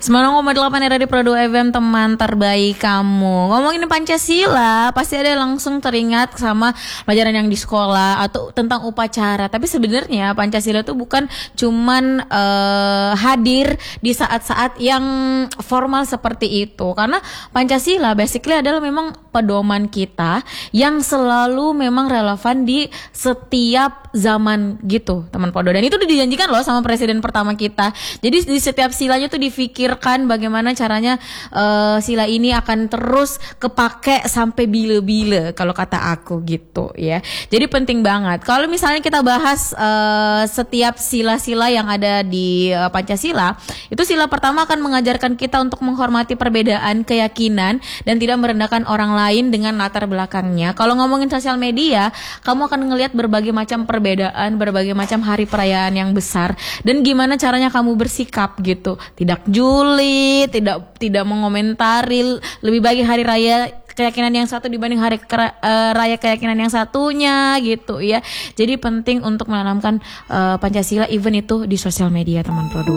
9,8 Radio Pro 2 FM, teman terbaik kamu. Ngomongin Pancasila, pasti ada langsung teringat sama pelajaran yang di sekolah atau tentang upacara. Tapi sebenarnya Pancasila itu bukan cuman hadir di saat-saat yang formal seperti itu. Karena Pancasila basically adalah memang pedoman kita yang selalu memang relevan di setiap zaman gitu, teman Podo. Dan itu udah dijanjikan loh sama presiden pertama kita. Jadi di setiap silanya tuh difikirkan bagaimana caranya sila ini akan terus kepake sampai bila-bila kalau kata aku gitu ya. Jadi penting banget. Kalau misalnya kita bahas setiap sila-sila yang ada di Pancasila, itu sila pertama akan mengajarkan kita untuk menghormati perbedaan keyakinan dan tidak merendahkan orang lain dengan latar belakangnya. Kalau ngomongin sosial media, kamu akan ngelihat berbagai macam perbedaan, berbagai macam hari perayaan yang besar dan gimana caranya kamu bersikap gitu. Tidak julid, tidak mengomentari, lebih baik hari raya keyakinan yang satu dibanding hari raya keyakinan yang satunya gitu ya. Jadi penting untuk menanamkan Pancasila even itu di sosial media, teman Pro 2.